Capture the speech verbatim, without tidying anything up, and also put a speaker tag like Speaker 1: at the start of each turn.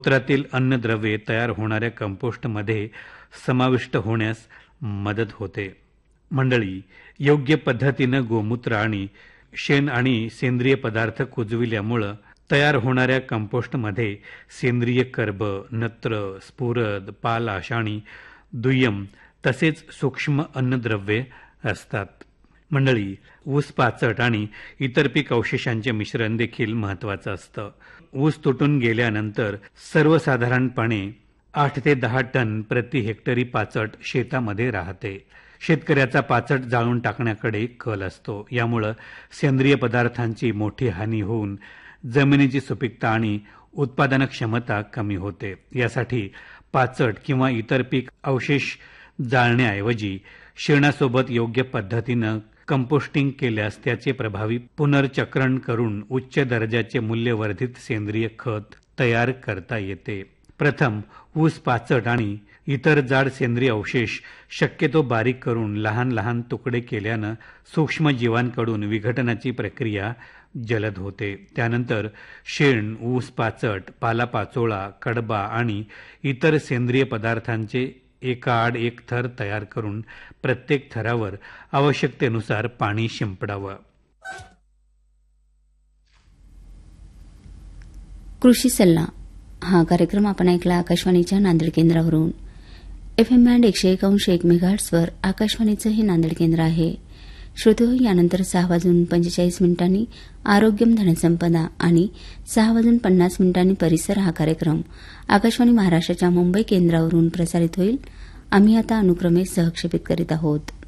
Speaker 1: मूत्रातील अन्नद्रव्ये तयार होणाऱ्या कंपोस्टमध्ये समाविष्ट होण्यास मदत होते. मंडळी, योग्य पद्धतीनं गोमूत्र आणि शेण आणि सेंद्रिय पदार्थ कुजविल्यामुळं तयार होणाऱ्या कंपोस्टमध्ये सेंद्रिय कर्ब, नत्र, स्फुरद, पालाश आणि दुय्यम तसेच सूक्ष्म अन्नद्रव्ये असतात. मंडळी, ऊस पाचट आणि इतर पीक अवशेषांचे मिश्रण देखील महत्वाचं असतं. ऊस तुटून गेल्यानंतर सर्वसाधारणपणे आठ ते दहा टन प्रति हेक्टरी पाचट शेतामध्ये राहते. शेतकऱ्याचा पाचट जाळून टाकण्याकडे कल असतो. यामुळं सेंद्रिय पदार्थांची मोठी हानी होऊन जमिनीची सुपीकता आणि उत्पादन क्षमता कमी होते. यासाठी पाचट किंवा इतर पीक अवशेष जाळण्याऐवजी शेणासोबत योग्य पद्धतीनं कंपोस्टिंग केल्यास त्याचे प्रभावी पुनर्चक्रण करून उच्च दर्जाचे मूल्यवर्धित सेंद्रिय खत तयार करता येते. प्रथम ऊस पाचट आणि इतर जाड सेंद्रिय अवशेष शक्यतो बारीक करून लहान लहान तुकडे केल्यानं सूक्ष्म जीवांकडून विघटनाची प्रक्रिया जलद होते. त्यानंतर शेण, ऊस पाचट, पालापाचोळा, कडबा आणि इतर सेंद्रिय पदार्थांचे एकाआड एक थर तयार करून प्रत्येक थरावर आवश्यकतेनुसार पाणी शिंपडावं.
Speaker 2: कृषी सल्ला हा कार्यक्रम आपण ऐकला आकाशवाणीच्या नांदेड केंद्रावरून. एफ एम बँड एकशे एक अंश एक मेगाहर्ट्सवर आकाशवाणीचं हे नांदेड केंद्र आहे. श्रोते, यानंतर सहा वाजून पंचेचाळीस मिनिटांनी आरोग्यम धनसंपदा आणि सहा वाजून पन्नास मिनिटांनी परिसर हा कार्यक्रम आकाशवाणी महाराष्ट्राच्या मुंबई केंद्रावरून प्रसारित होईल. आम्ही आता अनुक्रमे सहक्षेपित करीत आहोत.